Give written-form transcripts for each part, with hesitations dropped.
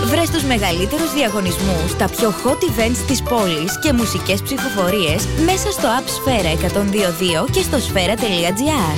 Βρες τους μεγαλύτερους διαγωνισμούς, τα πιο hot events της πόλης και μουσικές ψηφοφορίες μέσα στο app Σφαίρα 102.2 και στο σφαίρα.gr.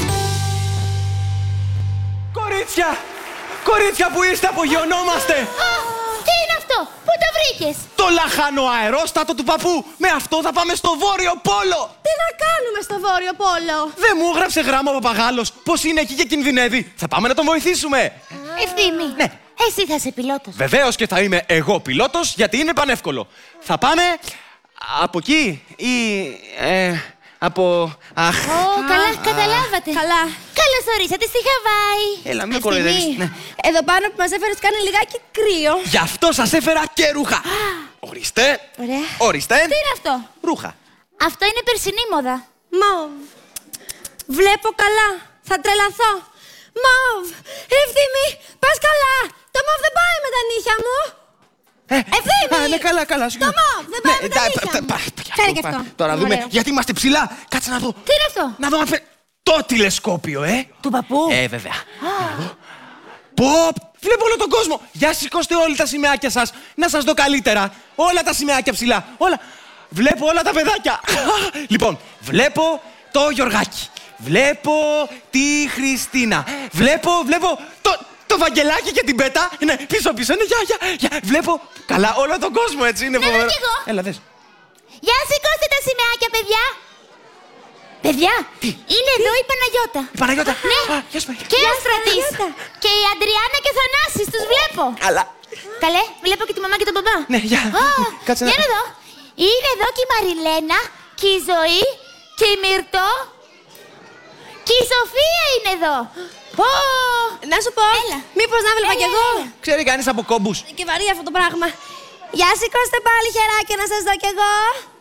Κορίτσια! Κορίτσια που είστε, απογειωνόμαστε! Τι είναι αυτό, πού το βρήκες? Το λαχάνο αερόστατο του παππού! Με αυτό θα πάμε στο Βόρειο Πόλο! Τι να κάνουμε στο Βόρειο Πόλο? Δεν μου έγραψε γράμμα ο παπαγάλος πως είναι εκεί και κινδυνεύει. Θα πάμε να τον βοηθήσουμε. Ευθύμη, Ναι. εσύ θα είσαι πιλότος. Βεβαίως και θα είμαι εγώ πιλότος, γιατί είναι πανεύκολο. Θα πάμε από εκεί ή από... Αχ, Καλά, καταλάβατε. Καλά. Καλώς ορίσατε στη Χαβάη. έλα μην κοροϊδεύεις. Ευθύμη, Ναι. εδώ πάνω που μας έφερες κάνει λιγάκι κρύο. Γι' αυτό σας έφερα και ρούχα. Ορίστε. Ωραία. Ορίστε. Τι είναι αυτό? Ρούχα. Αυτό είναι περσινή μόδα. Μauv. Βλέπω καλά. Θα τρελαθώ. Μauv. Ευθύμη, πας καλά. Το μauv δεν πάει με τα νύχια μου. Ευθύμη! Ναι, καλά, καλά. Το μauv δεν πάει με τα νύχια μου. Φέρε και αυτό. Τώρα δούμε, Ωραίο. γιατί είμαστε ψηλά. Κάτσε να δω. Τι είναι αυτό? Να δω αν το τηλεσκόπιο, Του παππού. Βέβαια. Πω, βλέπω όλο τον κόσμο. Για σηκώστε όλοι τα σημαίακια σας. Να σας δω καλύτερα. Όλα τα σημαίακια ψηλά. Όλα. Βλέπω όλα τα παιδάκια. Λοιπόν, βλέπω το Γιωργάκι. Βλέπω τη Χριστίνα. Βλέπω το Βαγγελάκι και την Πέτα. Ναι, πίσω. Ναι, γεια. Βλέπω καλά όλο τον κόσμο, έτσι. Είναι φοβερό. κι εγώ. Έλα, δες. Για σηκώστε τα σημαίακια, παιδιά. Παιδιά, είναι εδώ η Παναγιώτα. Η Παναγιώτα. Ναι. Γεια σου, Παναγιώτα. Και η Αστρατής. Παναγιώτα. Και η Αντριάννα και ο Θανάσης, τους βλέπω. Καλά. Καλέ, βλέπω και τη μαμά και τον μπαμπά. Ναι, γεια. Κάτσε να... Για να δω. Είναι εδώ και η Μαριλένα, και η Ζωή, και η Μυρτώ. Και η Σοφία είναι εδώ. Πω! Να σου πω, Έλα. μήπως να βλέπα κι εγώ. Ξέρει κανείς από κόμπους. Και βαρύ αυτό το πράγμα. Για σηκώστε πάλι χεράκια να σας δω κι εγώ.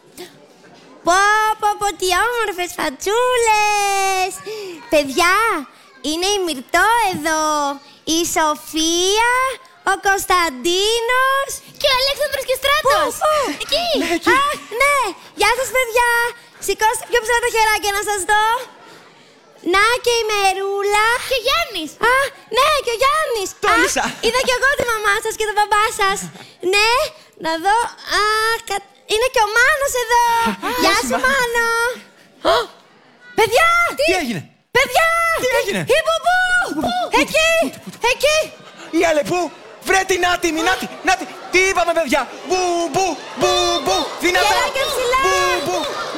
Πω, τι όμορφες φατσούλες. Παιδιά, είναι η Μυρτώ εδώ, η Σοφία, ο Κωνσταντίνος. Και ο Αλέξανδρος και Στράτος. Πού? Εκεί. Αχ, ναι. Γεια σας, παιδιά. Σηκώστε πιο ψηλά τα χεράκια να σας δω. Να και η Μερούλα. Και ο Γιάννης. Α, ναι, και ο Γιάννης. Τόλισα. Είδα κι εγώ τη μαμά σας και τον μπαμπά σας. Ναι, να δω. Είναι και ο Μάνος εδώ. Γεια σου, Μάνο. Παιδιά! Τι έγινε? Παιδιά! Τι έγινε? Η Μπουμπού! Εκεί! Η Αλεπού, βρε την Νάτι, Νάτι. Τι είπαμε, παιδιά? Μπου, δυνατά. Χεράκια ψηλά. Μπου.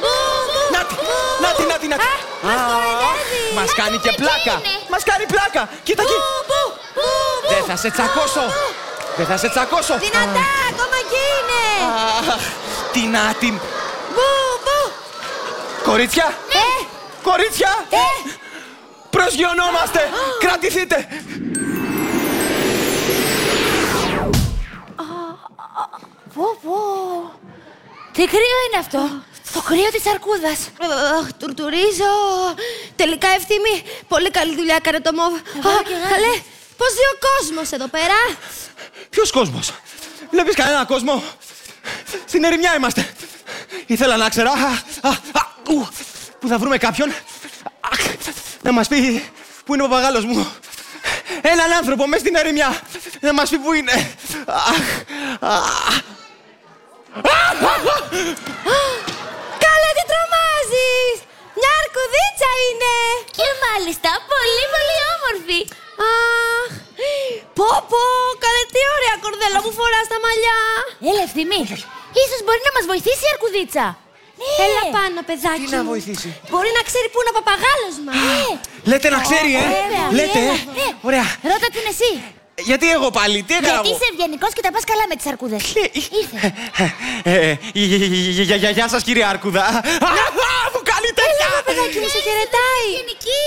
Νάτι. Μας κοροϊδεύει. Μας κάνει και πλάκα. έγινε? Μας κάνει πλάκα. Κοίτα εκεί. Δεν θα σε τσακώσω. Δυνατά, ακόμα εκεί είναι. Αχ, τι Νάτι. Μπουμπού! Κορίτσια. Κορίτσια. Προσγειωνόμαστε. Κρατηθείτε. Πω. Τι κρύο είναι αυτό. Το κρύο της αρκούδας. Τουρτουρίζω. Τελικά, Ευθύμη, πολύ καλή δουλειά έκανε το μόβ. και εγώ. Καλέ, πώς ζει ο κόσμος εδώ πέρα? Ποιος κόσμος? Βλέπεις κανένα κόσμο? Στην ερημιά είμαστε. Ήθελα να ξέρω που θα βρούμε κάποιον να μας πει πού είναι ο παπαγάλος μου. Έναν άνθρωπο μες στην ερημιά να μας πει πού είναι. Καλά, τι τρομάζεις! Μια αρκουδίτσα είναι! Και μάλιστα πολύ όμορφη. Αχ, πω, καλέ, τι ωραία κορδέλα μου φοράς τα μαλλιά. Έλα, Ευθύμη. Ίσως μπορεί να μας βοηθήσει η αρκουδίτσα. Έλα πάνω, παιδάκι Τι να μου. βοηθήσει? Μπορεί να ξέρει πού είναι ο παπαγάλος μας. Λέτε να ξέρει, Βέβαια. Λέτε, Ωραία. Ρώτα την εσύ. Γιατί εγώ πάλι, τι έκανα Γιατί εγώ? είσαι ευγενικός και τα πας καλά με τις αρκούδες. Ήρθε. Γεια σας, κύριε Αρκούδα. Μου κάνει τέτοια! Παιδάκι μου, σε χαιρετάει. Ευγενική.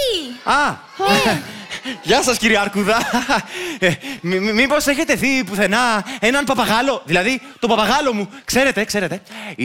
Γεια σας, κύριε Αρκούδα. Μήπως έχετε δει πουθενά έναν παπαγάλο? Δηλαδή, τον παπαγάλο μου, ξέρετε.